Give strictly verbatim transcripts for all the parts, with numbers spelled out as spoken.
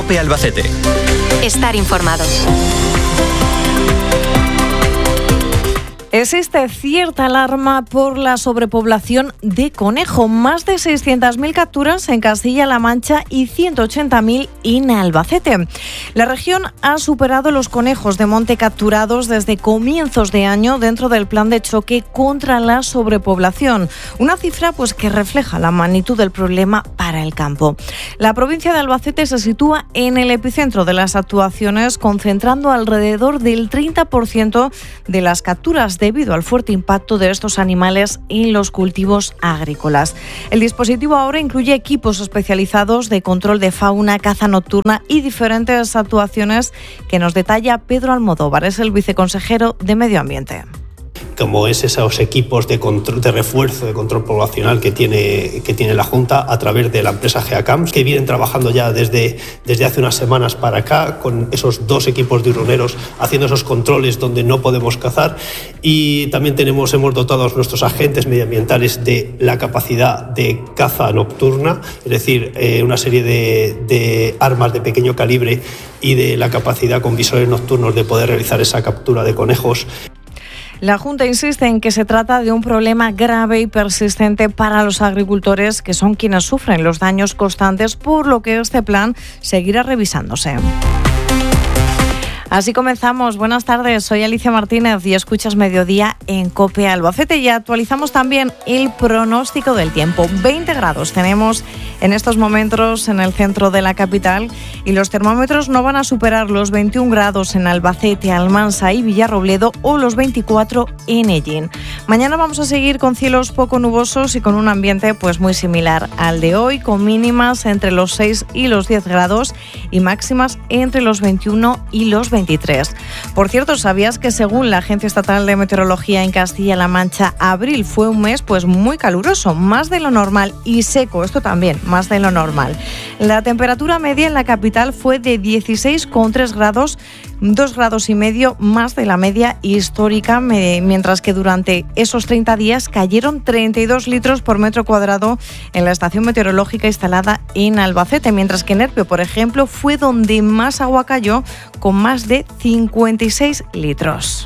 COPE Albacete. Estar informado. Existe cierta alarma por la sobrepoblación de conejo. Más de seiscientas mil capturas en Castilla-La Mancha y ciento ochenta mil en Albacete. La región ha superado los conejos de monte capturados desde comienzos de año dentro del plan de choque contra la sobrepoblación. Una cifra pues que refleja la magnitud del problema para el campo. La provincia de Albacete se sitúa en el epicentro de las actuaciones, concentrando alrededor del treinta por ciento de las capturas debido al fuerte impacto de estos animales en los cultivos agrícolas. El dispositivo ahora incluye equipos especializados de control de fauna, caza nocturna y diferentes actuaciones que nos detalla Pedro Almodóvar, es el viceconsejero de Medio Ambiente. Como es esos equipos de, control, de refuerzo de control poblacional que tiene, que tiene la Junta a través de la empresa GeaCamps, que vienen trabajando ya desde, desde hace unas semanas para acá con esos dos equipos de hurroneros haciendo esos controles donde no podemos cazar, y también tenemos, hemos dotado a nuestros agentes medioambientales de la capacidad de caza nocturna, es decir, eh, una serie de, de armas de pequeño calibre y de la capacidad con visores nocturnos de poder realizar esa captura de conejos. La Junta insiste en que se trata de un problema grave y persistente para los agricultores, que son quienes sufren los daños constantes, por lo que este plan seguirá revisándose. Así comenzamos. Buenas tardes, soy Alicia Martínez y escuchas Mediodía en COPE Albacete, y actualizamos también el pronóstico del tiempo. veinte grados tenemos en estos momentos en el centro de la capital y los termómetros no van a superar los veintiún grados en Albacete, Almansa y Villarrobledo, o los veinticuatro en Ellín. Mañana vamos a seguir con cielos poco nubosos y con un ambiente pues muy similar al de hoy, con mínimas entre los seis y los diez grados y máximas entre los veintiuno y los veintitrés. Por cierto, ¿sabías que según la Agencia Estatal de Meteorología en Castilla-La Mancha, abril fue un mes pues muy caluroso, más de lo normal, y seco, esto también, más de lo normal? La temperatura media en la capital fue de dieciséis coma tres grados, dos grados y medio más de la media histórica, mientras que durante esos treinta días cayeron treinta y dos litros por metro cuadrado en la estación meteorológica instalada en Albacete, mientras que en Herpio, por ejemplo, fue donde más agua cayó, con más de cincuenta y seis litros.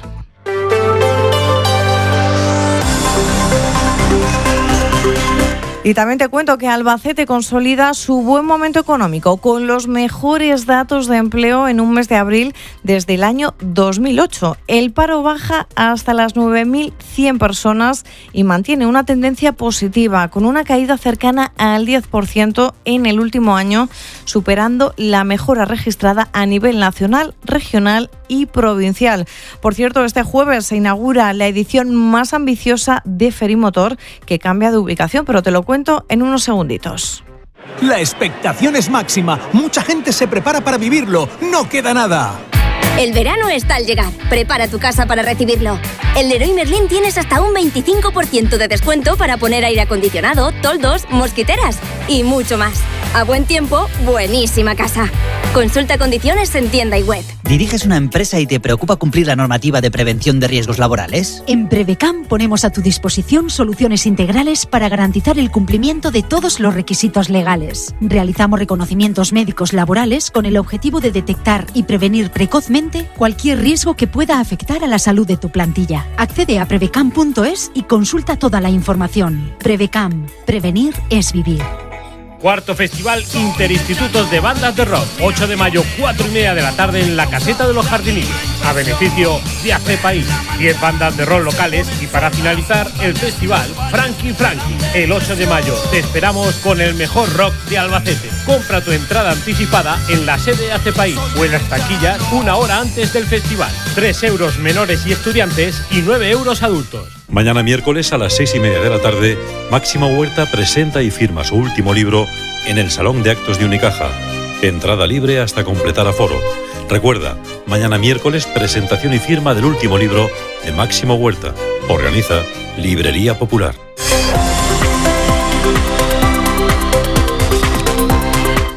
Y también te cuento que Albacete consolida su buen momento económico con los mejores datos de empleo en un mes de abril desde el año dos mil ocho. El paro baja hasta las nueve mil cien personas y mantiene una tendencia positiva, con una caída cercana al diez por ciento en el último año, superando la mejora registrada a nivel nacional, regional y provincial. Por cierto, este jueves se inaugura la edición más ambiciosa de Ferimotor, que cambia de ubicación, pero te lo cuento en unos segunditos. La expectación es máxima. Mucha gente se prepara para vivirlo. No queda nada. El verano está al llegar. Prepara tu casa para recibirlo. En Leroy Merlin tienes hasta un veinticinco por ciento de descuento para poner aire acondicionado, toldos, mosquiteras y mucho más. A buen tiempo, buenísima casa. Consulta condiciones en tienda y web. ¿Diriges una empresa y te preocupa cumplir la normativa de prevención de riesgos laborales? En Prevecam ponemos a tu disposición soluciones integrales para garantizar el cumplimiento de todos los requisitos legales. Realizamos reconocimientos médicos laborales con el objetivo de detectar y prevenir precozmente cualquier riesgo que pueda afectar a la salud de tu plantilla. Accede a prevecam punto es y consulta toda la información. Prevecam. Prevenir es vivir. Cuarto Festival Interinstitutos de Bandas de Rock. ocho de mayo, cuatro y media de la tarde en la Caseta de los Jardinillos. A beneficio de A C País. diez bandas de rock locales y para finalizar el festival Frankie Frankie. El ocho de mayo te esperamos con el mejor rock de Albacete. Compra tu entrada anticipada en la sede de A C País o en las taquillas una hora antes del festival. tres euros menores y estudiantes y nueve euros adultos. Mañana miércoles a las seis y media de la tarde, Máximo Huerta presenta y firma su último libro en el Salón de Actos de Unicaja. Entrada libre hasta completar aforo. Recuerda, mañana miércoles presentación y firma del último libro de Máximo Huerta. Organiza Librería Popular.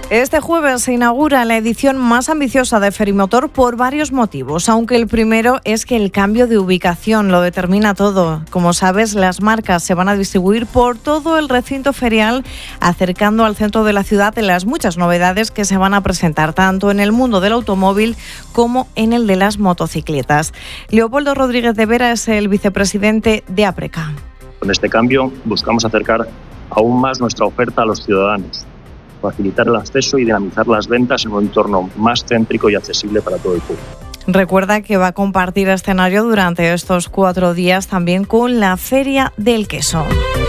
Este jueves se inaugura la edición más ambiciosa de Ferimotor por varios motivos, aunque el primero es que el cambio de ubicación lo determina todo. Como sabes, las marcas se van a distribuir por todo el recinto ferial, acercando al centro de la ciudad de las muchas novedades que se van a presentar tanto en el mundo del automóvil como en el de las motocicletas. Leopoldo Rodríguez de Vera es el vicepresidente de APRECA. Con este cambio buscamos acercar aún más nuestra oferta a los ciudadanos, facilitar el acceso y dinamizar las ventas en un entorno más céntrico y accesible para todo el público. Recuerda que va a compartir escenario durante estos cuatro días también con la Feria del Queso.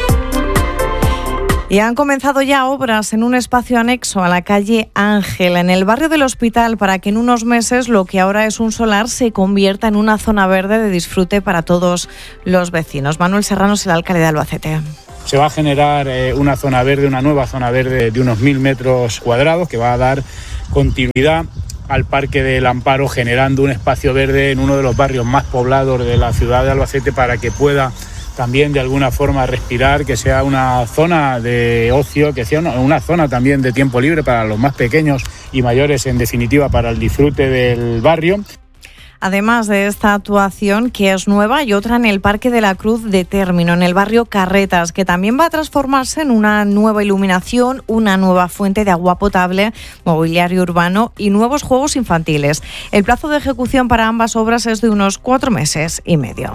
Y han comenzado ya obras en un espacio anexo a la calle Ángel, en el barrio del Hospital, para que en unos meses lo que ahora es un solar se convierta en una zona verde de disfrute para todos los vecinos. Manuel Serrano es el alcalde de Albacete. Se va a generar eh, una zona verde, una nueva zona verde de unos mil metros cuadrados que va a dar continuidad al Parque del Amparo, generando un espacio verde en uno de los barrios más poblados de la ciudad de Albacete para que pueda también de alguna forma respirar, que sea una zona de ocio, que sea una, una zona también de tiempo libre para los más pequeños y mayores, en definitiva para el disfrute del barrio. Además de esta actuación, que es nueva, hay otra en el Parque de la Cruz de Término, en el barrio Carretas, que también va a transformarse en una nueva iluminación, una nueva fuente de agua potable, mobiliario urbano y nuevos juegos infantiles. El plazo de ejecución para ambas obras es de unos cuatro meses y medio.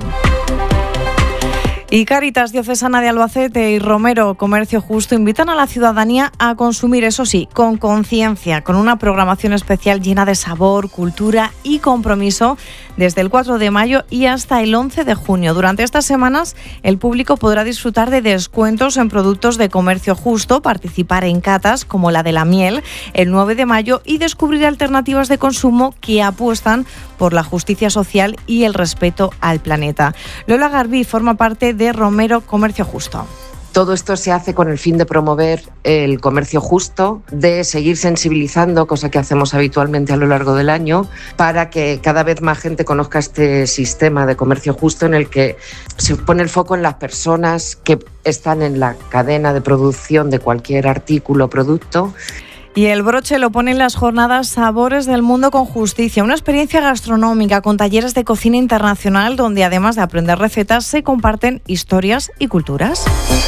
Y Cáritas Diocesana de Albacete y Romero Comercio Justo invitan a la ciudadanía a consumir, eso sí, con conciencia, con una programación especial llena de sabor, cultura y compromiso desde el cuatro de mayo y hasta el once de junio. Durante estas semanas, el público podrá disfrutar de descuentos en productos de comercio justo, participar en catas como la de la miel el nueve de mayo y descubrir alternativas de consumo que apuestan por la justicia social y el respeto al planeta. Lola Garbí forma parte de Romero Comercio Justo. Todo esto se hace con el fin de promover el comercio justo, de seguir sensibilizando, cosa que hacemos habitualmente a lo largo del año, para que cada vez más gente conozca este sistema de comercio justo en el que se pone el foco en las personas que están en la cadena de producción de cualquier artículo o producto. Y el broche lo ponen las jornadas Sabores del Mundo con Justicia, una experiencia gastronómica con talleres de cocina internacional donde además de aprender recetas se comparten historias y culturas.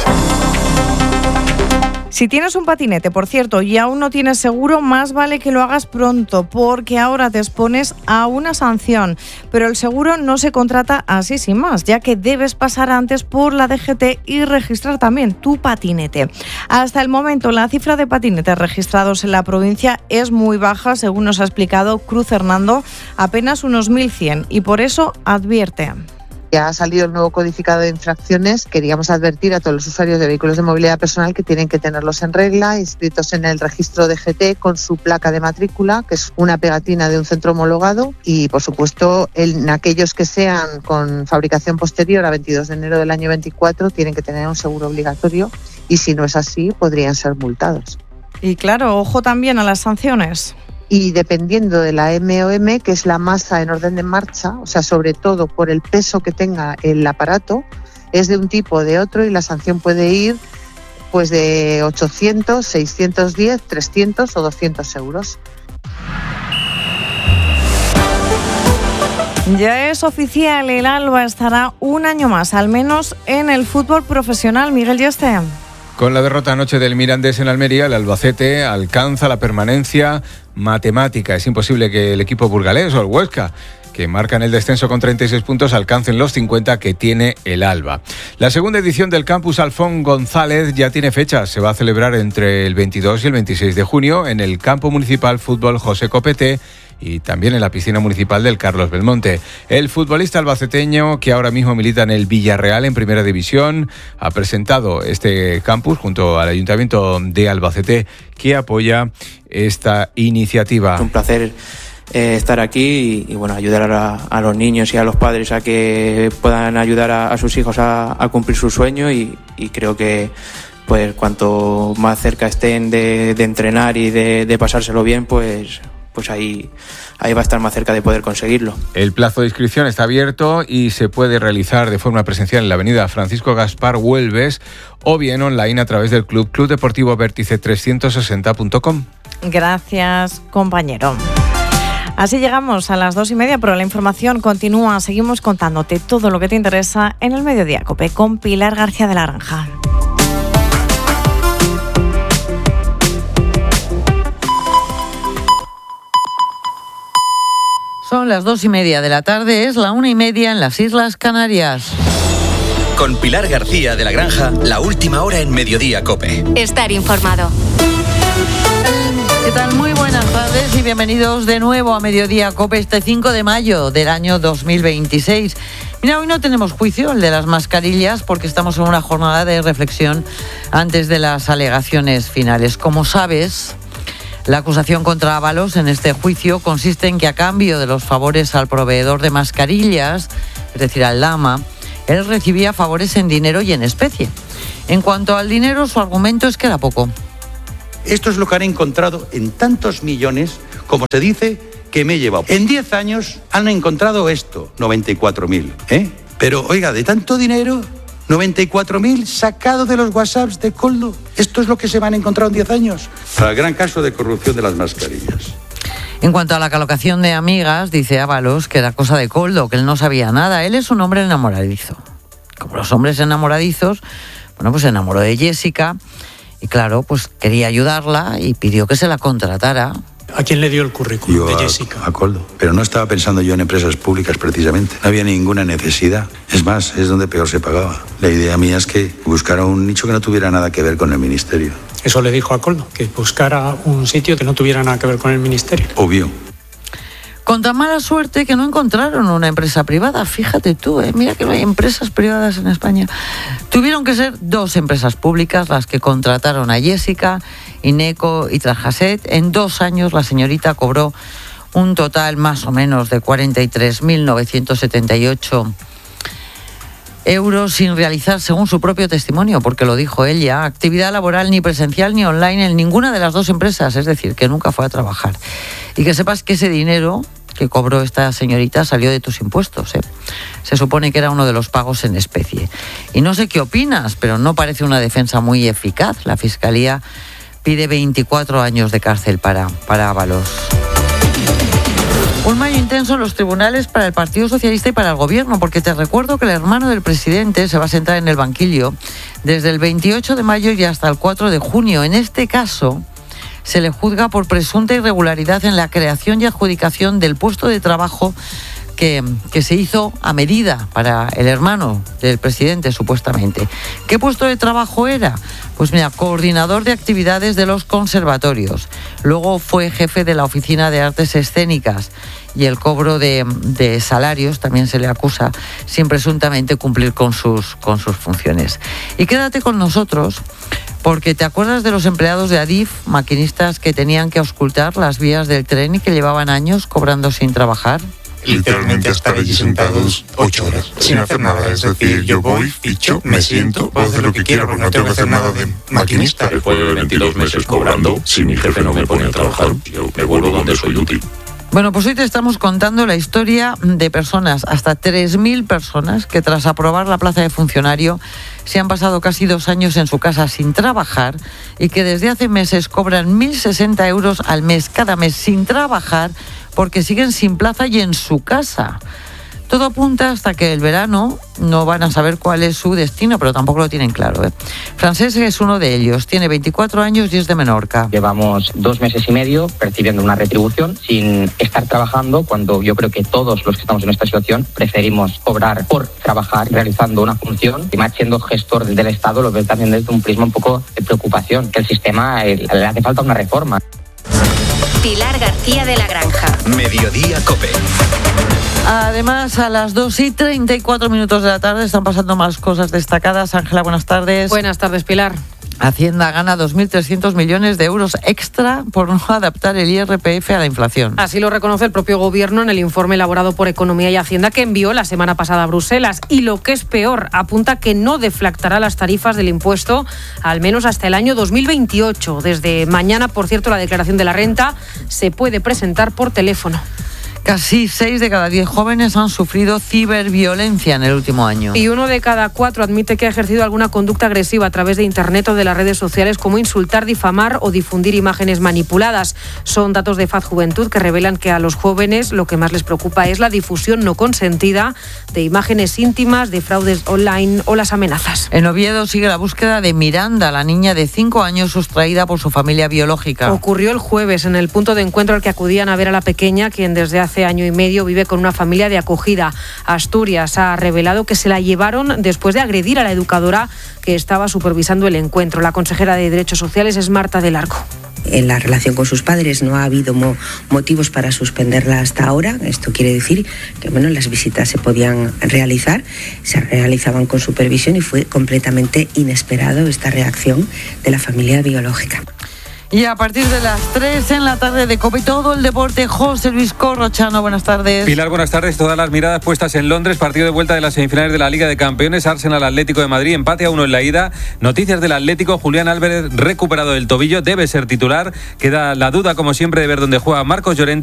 Si tienes un patinete, por cierto, y aún no tienes seguro, más vale que lo hagas pronto, porque ahora te expones a una sanción. Pero el seguro no se contrata así sin más, ya que debes pasar antes por la D G T y registrar también tu patinete. Hasta el momento, la cifra de patinetes registrados en la provincia es muy baja, según nos ha explicado Cruz Hernando, apenas unos mil cien, y por eso advierte. Ya ha salido el nuevo codificado de infracciones. Queríamos advertir a todos los usuarios de vehículos de movilidad personal que tienen que tenerlos en regla, inscritos en el registro de G T con su placa de matrícula, que es una pegatina de un centro homologado, y por supuesto en aquellos que sean con fabricación posterior a veintidós de enero del año veinticuatro tienen que tener un seguro obligatorio y si no es así podrían ser multados. Y claro, ojo también a las sanciones. Y dependiendo de la M O M, que es la masa en orden de marcha, o sea, sobre todo por el peso que tenga el aparato, es de un tipo o de otro y la sanción puede ir pues de ochocientos, seiscientos diez, trescientos o doscientos euros. Ya es oficial, el Alba estará un año más, al menos en el fútbol profesional. Miguel Yeste. Con la derrota anoche del Mirandés en Almería, el Albacete alcanza la permanencia matemática. Es imposible que el equipo burgalés o el Huesca, que marcan el descenso con treinta y seis puntos, alcancen los cincuenta que tiene el Alba. La segunda edición del Campus Alfón González ya tiene fecha. Se va a celebrar entre el veintidós y el veintiséis de junio en el Campo Municipal Fútbol José Copete y también en la piscina municipal del Carlos Belmonte. El futbolista albaceteño, que ahora mismo milita en el Villarreal en Primera División, ha presentado este campus junto al Ayuntamiento de Albacete, que apoya esta iniciativa. Es un placer eh, estar aquí y, y bueno, ayudar a, a los niños y a los padres a que puedan ayudar a, a sus hijos a, a cumplir su sueño y, y creo que pues cuanto más cerca estén de, de entrenar y de, de pasárselo bien, pues pues ahí, ahí va a estar más cerca de poder conseguirlo. El plazo de inscripción está abierto y se puede realizar de forma presencial en la avenida Francisco Gaspar Huelves o bien online a través del club club deportivo vértice trescientos sesenta punto com. Gracias, compañero. Así llegamos a las dos y media, pero la información continúa. Seguimos contándote todo lo que te interesa en el Mediodía COPE con Pilar García de la Granja. Son las dos y media de la tarde, es la una y media en las Islas Canarias. Con Pilar García de la Granja, la última hora en Mediodía COPE. Estar informado. ¿Qué tal? Muy buenas tardes y bienvenidos de nuevo a Mediodía COPE este cinco de mayo del año dos mil veintiséis. Mira, hoy no tenemos juicio, el de las mascarillas, porque estamos en una jornada de reflexión antes de las alegaciones finales. Como sabes, la acusación contra Ábalos en este juicio consiste en que a cambio de los favores al proveedor de mascarillas, es decir, al Lama, él recibía favores en dinero y en especie. En cuanto al dinero, su argumento es que era poco. Esto es lo que han encontrado en tantos millones, como se dice, que me he llevado. En diez años han encontrado esto, noventa y cuatro mil. ¿eh? Pero, oiga, de tanto dinero, noventa y cuatro mil sacado de los WhatsApps de Koldo. ¿Esto es lo que se van a encontrar en diez años? Para el gran caso de corrupción de las mascarillas. En cuanto a la colocación de amigas, dice Ábalos que era cosa de Koldo, que él no sabía nada. Él es un hombre enamoradizo. Como los hombres enamoradizos, bueno, pues se enamoró de Jessica. Y claro, pues quería ayudarla y pidió que se la contratara. ¿A quién le dio el currículum yo de a, Jessica? A Koldo. Pero no estaba pensando yo en empresas públicas precisamente. No había ninguna necesidad. Es más, es donde peor se pagaba. La idea mía es que buscara un nicho que no tuviera nada que ver con el ministerio. Eso le dijo a Koldo, que buscara un sitio que no tuviera nada que ver con el ministerio. Obvio. Con tan mala suerte que no encontraron una empresa privada. Fíjate tú, ¿eh? Mira que no hay empresas privadas en España. Tuvieron que ser dos empresas públicas las que contrataron a Jessica, Ineco y Trajaset. En dos años la señorita cobró un total más o menos de cuarenta y tres mil novecientos setenta y ocho euros sin realizar, según su propio testimonio, porque lo dijo ella, actividad laboral ni presencial ni online en ninguna de las dos empresas, es decir, que nunca fue a trabajar. Y que sepas que ese dinero que cobró esta señorita salió de tus impuestos, ¿eh? Se supone que era uno de los pagos en especie. Y no sé qué opinas, pero no parece una defensa muy eficaz. La Fiscalía pide veinticuatro años de cárcel para, para Ábalos. Un mayo intenso en los tribunales para el Partido Socialista y para el Gobierno, porque te recuerdo que el hermano del presidente se va a sentar en el banquillo desde el veintiocho de mayo y hasta el cuatro de junio. En este caso, se le juzga por presunta irregularidad en la creación y adjudicación del puesto de trabajo que, que se hizo a medida para el hermano del presidente, supuestamente. ¿Qué puesto de trabajo era? Pues mira, coordinador de actividades de los conservatorios. Luego fue jefe de la Oficina de Artes Escénicas y el cobro de, de salarios también se le acusa sin presuntamente cumplir con sus, con sus funciones. Y quédate con nosotros, porque ¿te acuerdas de los empleados de Adif, maquinistas que tenían que auscultar las vías del tren y que llevaban años cobrando sin trabajar? Literalmente estar allí sentados ocho horas sin hacer nada. Es decir, yo voy, ficho, me siento, puedo hacer lo que quiera porque no tengo que hacer nada de maquinista. Después de veintidós meses cobrando, si mi jefe no me pone a trabajar, yo me vuelvo donde soy útil. Bueno, pues hoy te estamos contando la historia de personas, hasta tres mil personas, que tras aprobar la plaza de funcionario se han pasado casi dos años en su casa sin trabajar y que desde hace meses cobran mil sesenta euros al mes cada mes sin trabajar porque siguen sin plaza y en su casa. Todo apunta hasta que el verano no van a saber cuál es su destino, pero tampoco lo tienen claro, ¿eh? Francesc es uno de ellos, tiene veinticuatro años y es de Menorca. Llevamos dos meses y medio percibiendo una retribución sin estar trabajando, cuando yo creo que todos los que estamos en esta situación preferimos cobrar por trabajar realizando una función. Y más siendo gestor del Estado lo veo también desde un prisma un poco de preocupación, que el sistema le hace falta una reforma. Pilar García de la Granja. Mediodía COPE. Además, a las dos y treinta y cuatro minutos de la tarde están pasando más cosas destacadas. Ángela, buenas tardes. Buenas tardes, Pilar. Hacienda gana dos mil trescientos millones de euros extra por no adaptar el I R P F a la inflación. Así lo reconoce el propio Gobierno en el informe elaborado por Economía y Hacienda que envió la semana pasada a Bruselas. Y lo que es peor, apunta que no deflactará las tarifas del impuesto al menos hasta el año dos mil veintiocho. Desde mañana, por cierto, la declaración de la renta se puede presentar por teléfono. Casi seis de cada diez jóvenes han sufrido ciberviolencia en el último año. Y uno de cada cuatro admite que ha ejercido alguna conducta agresiva a través de Internet o de las redes sociales, como insultar, difamar o difundir imágenes manipuladas. Son datos de F A D Juventud que revelan que a los jóvenes lo que más les preocupa es la difusión no consentida de imágenes íntimas, de fraudes online o las amenazas. En Oviedo sigue la búsqueda de Miranda, la niña de cinco años sustraída por su familia biológica. Ocurrió el jueves en el punto de encuentro al que acudían a ver a la pequeña, quien desde hace año y medio vive con una familia de acogida. Asturias ha revelado que se la llevaron después de agredir a la educadora que estaba supervisando el encuentro. La consejera de Derechos Sociales es Marta del Arco. En la relación con sus padres no ha habido mo- motivos para suspenderla hasta ahora. Esto quiere decir que bueno, las visitas se podían realizar, se realizaban con supervisión y fue completamente inesperado esta reacción de la familia biológica. Y a partir de las tres en la tarde de COPE, todo el deporte, José Luis Corrochano, buenas tardes. Pilar, buenas tardes. Todas las miradas puestas en Londres, partido de vuelta de las semifinales de la Liga de Campeones, Arsenal Atlético de Madrid, empate a uno en la ida. Noticias del Atlético, Julián Álvarez recuperado del tobillo, debe ser titular. Queda la duda, como siempre, de ver dónde juega Marcos Llorente.